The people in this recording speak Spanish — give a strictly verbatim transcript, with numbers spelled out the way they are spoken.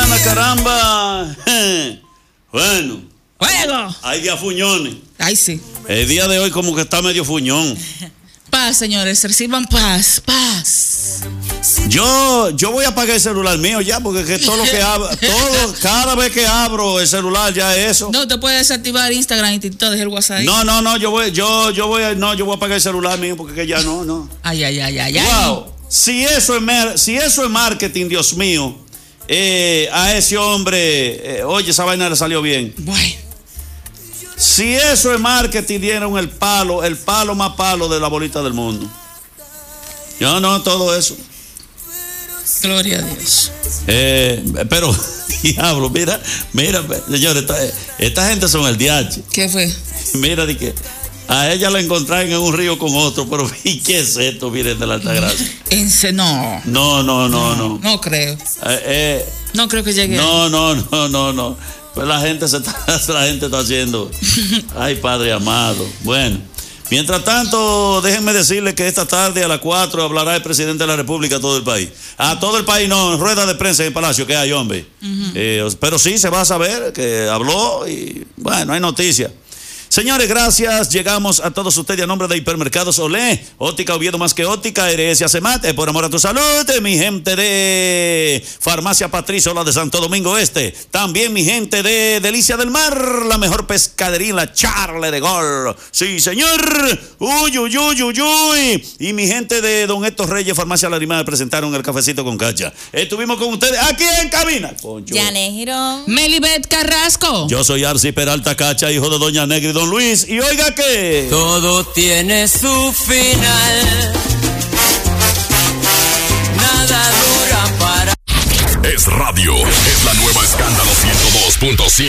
mañana, caramba. Bueno. ¡Juego! Hay días fuñones. Ay, sí. El día de hoy como que está medio fuñón. Paz, señores, reciban paz, paz. Yo, yo voy a apagar el celular mío ya, porque que todo lo que abro, todo, cada vez que abro el celular ya es eso. No, te puedes desactivar Instagram y TikTok, deja el WhatsApp ahí. No, no, no, yo voy, yo, yo voy, a, no, yo voy a apagar el celular mío porque que ya no, no. Ay, ay, ay, ay, ay. Wow, si eso es, mer, si eso es marketing, Dios mío, eh, a ese hombre, eh, oye, esa vaina le salió bien. Bueno. Si eso es marketing, dieron el palo, el palo más palo de la bolita del mundo. Yo no, todo eso. Gloria a Dios. Eh, pero, diablo, mira, mira, señores, esta, esta gente son el D H. ¿Qué fue? Mira, de que a ella la encontraron en un río con otro, pero ¿y qué es esto, miren, de la Altagracia? Ence, no. No, no, no, no. No creo. Eh, eh, no creo que llegue. No, no, no, no, no. Pues la gente se está, la gente está haciendo. Ay, Padre amado. Bueno, mientras tanto, déjenme decirles que esta tarde a las cuatro hablará el presidente de la República a todo el país. A todo el país, no, en rueda de prensa en el Palacio, que hay, hombre. Uh-huh. Eh, pero sí se va a saber que habló y, bueno, hay noticias. Señores, gracias. Llegamos a todos ustedes a nombre de Hipermercados Olé, Óptica Oviedo más que óptica, R S Acemate, por amor a tu salud, mi gente de Farmacia Patricio, la de Santo Domingo Este, también mi gente de Delicia del Mar, la mejor pescadería en la Charle de Gol. Sí, señor. Uy, uy, uy, uy, uy. Y mi gente de Don Héctor Reyes, Farmacia Larimar, presentaron el cafecito con cacha. Estuvimos con ustedes aquí en cabina. Yané Girón. Melibet Carrasco. Yo soy Arci Peralta Cacha, hijo de Doña Negra y Don Luis, y oiga que todo tiene su final, nada dura para. Es radio, es la nueva Escándalo ciento dos punto cinco.